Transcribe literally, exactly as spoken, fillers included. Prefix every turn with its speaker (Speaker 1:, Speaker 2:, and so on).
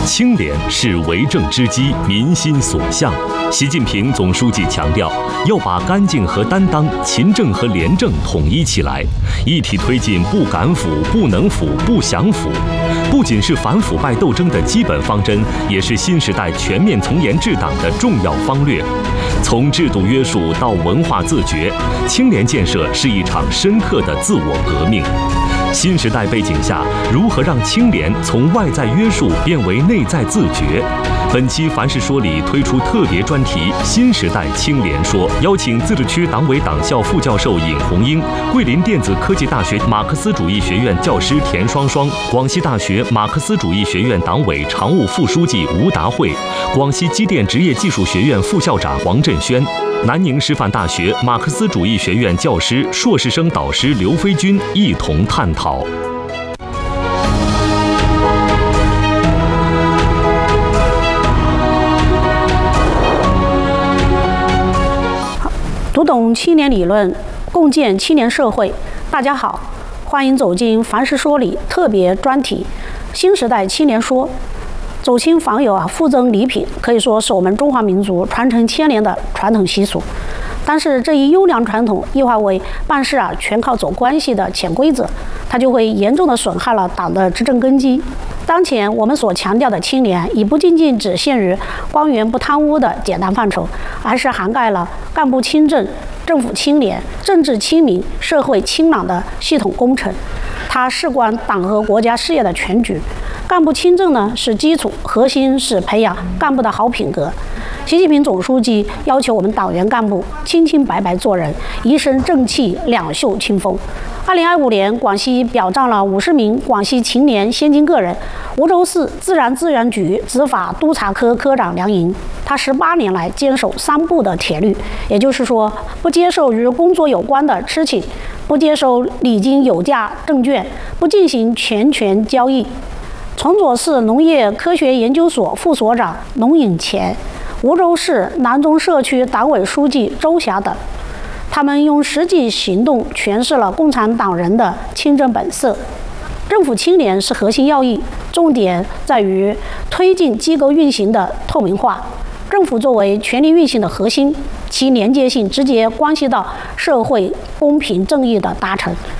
Speaker 1: 清廉是为政之基，民心所向。习近平总书记强调，要把干净和担当、勤政和廉政统一起来，一体推进不敢腐、不能腐、不想腐。不仅是反腐败斗争的基本方针，也是新时代全面从严治党的重要方略。从制度约束到文化自觉，清廉建设是一场深刻的自我革命。新时代背景下，如何让清廉从外在约束变为内在自觉？本期《凡事说》里推出特别专题《新时代清廉说》，邀请自治区党委党校副教授尹红英、桂林电子科技大学马克思主义学院教师田双双、广西大学马克思主义学院党委常务副书记吴达慧、广西机电职业技术学院副校长黄振轩、南宁师范大学马克思主义学院教师、硕士生导师刘飞军一同探讨。
Speaker 2: 读懂青年理论，共建青年社会。大家好，欢迎走进《凡事说》里特别专题《新时代青年说》。走亲访友啊，附赠礼品，可以说是我们中华民族传承千年的传统习俗。但是这一优良传统异化为办事啊全靠走关系的潜规则，它就会严重的损害了党的执政根基。当前我们所强调的清廉，已不仅仅只限于官员不贪污的简单范畴，而是涵盖了干部清正、政府清廉、政治清明、社会清朗的系统工程。它事关党和国家事业的全局。干部清正呢是基础，核心是培养干部的好品格。习近平总书记要求我们党员干部清清白白做人，一身正气，两袖清风。二零二五年，广西表彰了五十名广西勤廉先进个人。梧州市自然资源局执法督察科科长梁莹，他十八年来坚守三不的铁律，也就是说，不接受与工作有关的吃请，不接收礼金有价证券，不进行权权交易。崇左市农业科学研究所副所长龙颖乾，梧州市南中社区党委书记周霞等，他们用实际行动诠释了共产党人的清正本色。政府清廉是核心要义，重点在于推进机构运行的透明化。政府作为权力运行的核心，其廉洁性直接关系到社会公平正义的达成。